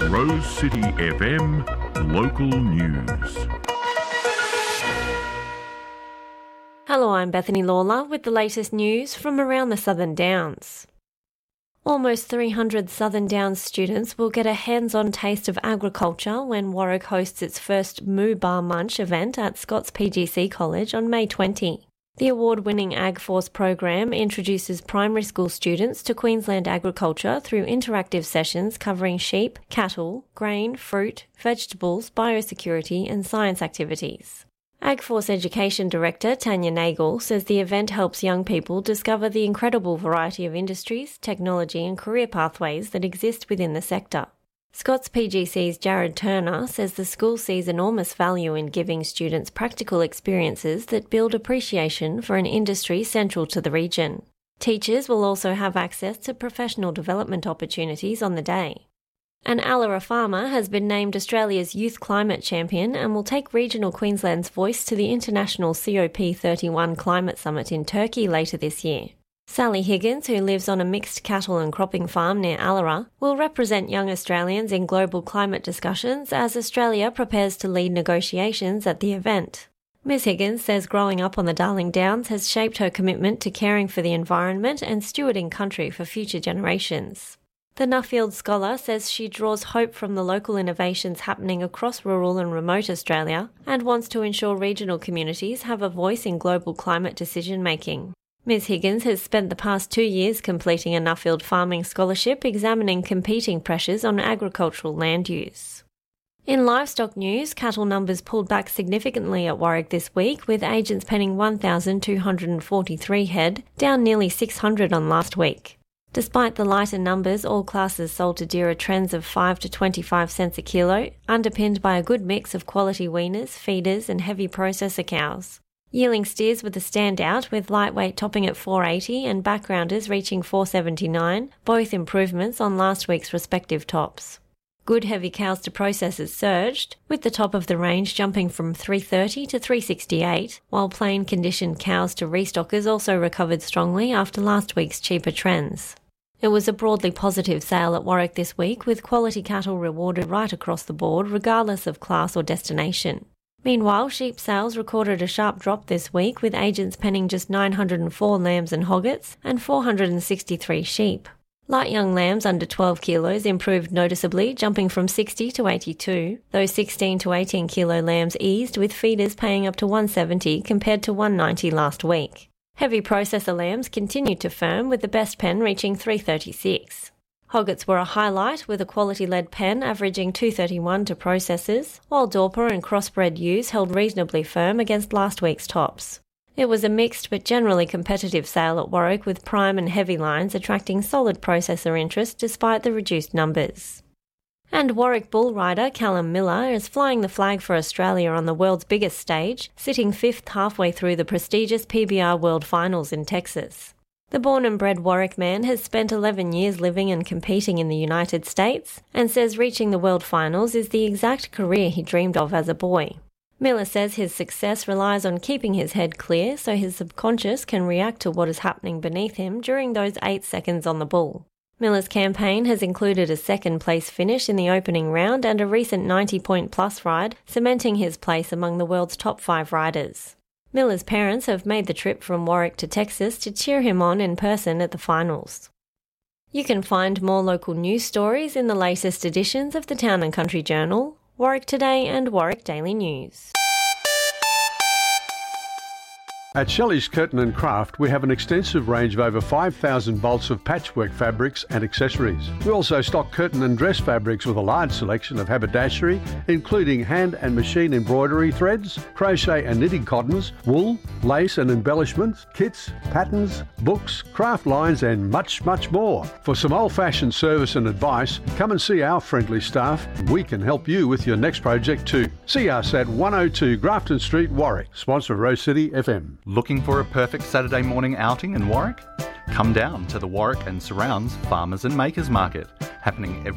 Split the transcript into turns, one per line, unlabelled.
Rose City FM Local News.
Hello, I'm Bethany Lawler with the latest news from around the Southern Downs. Almost 300 Southern Downs students will get a hands-on taste of agriculture when Warwick hosts its first Moo Bar Munch event at Scott's PGC College on May 20. The award-winning AgForce program introduces primary school students to Queensland agriculture through interactive sessions covering sheep, cattle, grain, fruit, vegetables, biosecurity and science activities. AgForce Education Director Tanya Nagel says the event helps young people discover the incredible variety of industries, technology and career pathways that exist within the sector. Scott's PGC's Jared Turner says the school sees enormous value in giving students practical experiences that build appreciation for an industry central to the region. Teachers will also have access to professional development opportunities on the day. An Allara farmer has been named Australia's Youth Climate Champion and will take regional Queensland's voice to the International COP31 Climate Summit in Turkey later this year. Sally Higgins, who lives on a mixed cattle and cropping farm near Allara, will represent young Australians in global climate discussions as Australia prepares to lead negotiations at the event. Ms Higgins says growing up on the Darling Downs has shaped her commitment to caring for the environment and stewarding country for future generations. The Nuffield scholar says she draws hope from the local innovations happening across rural and remote Australia and wants to ensure regional communities have a voice in global climate decision-making. Ms Higgins has spent the past 2 years completing a Nuffield farming scholarship examining competing pressures on agricultural land use. In livestock news, cattle numbers pulled back significantly at Warwick this week, with agents penning 1,243 head, down nearly 600 on last week. Despite the lighter numbers, all classes sold to dearer trends of 5 to 25 cents a kilo, underpinned by a good mix of quality weaners, feeders and heavy processor cows. Yearling steers were the standout, with lightweight topping at 480 and backgrounders reaching 479, both improvements on last week's respective tops. Good heavy cows to processors surged, with the top of the range jumping from 330 to 368, while plain conditioned cows to restockers also recovered strongly after last week's cheaper trends. It was a broadly positive sale at Warwick this week, with quality cattle rewarded right across the board regardless of class or destination. Meanwhile, sheep sales recorded a sharp drop this week, with agents penning just 904 lambs and hoggets and 463 sheep. Light young lambs under 12 kilos improved noticeably, jumping from 60 to 82, though 16 to 18 kilo lambs eased, with feeders paying up to 170 compared to 190 last week. Heavy processor lambs continued to firm, with the best pen reaching 336. Hoggets were a highlight, with a quality-led pen averaging 231 to processors, while Dorper and crossbred ewes held reasonably firm against last week's tops. It was a mixed but generally competitive sale at Warwick, with prime and heavy lines attracting solid processor interest despite the reduced numbers. And Warwick bull rider Callum Miller is flying the flag for Australia on the world's biggest stage, sitting fifth halfway through the prestigious PBR World Finals in Texas. The born and bred Warwick man has spent 11 years living and competing in the United States and says reaching the World Finals is the exact career he dreamed of as a boy. Miller says his success relies on keeping his head clear so his subconscious can react to what is happening beneath him during those 8 seconds on the bull. Miller's campaign has included a second-place finish in the opening round and a recent 90-point-plus ride, cementing his place among the world's top 5 riders. Miller's parents have made the trip from Warwick to Texas to cheer him on in person at the finals. You can find more local news stories in the latest editions of the Town and Country Journal, Warwick Today and Warwick Daily News.
At Shelley's Curtain and Craft, we have an extensive range of over 5,000 bolts of patchwork fabrics and accessories. We also stock curtain and dress fabrics with a large selection of haberdashery, including hand and machine embroidery threads, crochet and knitting cottons, wool, lace and embellishments, kits, patterns, books, craft lines and much, much more. For some old-fashioned service and advice, come and see our friendly staff. We can help you with your next project too. See us at 102 Grafton Street, Warwick, sponsor of Rose City FM.
Looking for a perfect Saturday morning outing in Warwick? Come down to the Warwick and Surrounds Farmers and Makers Market, happening every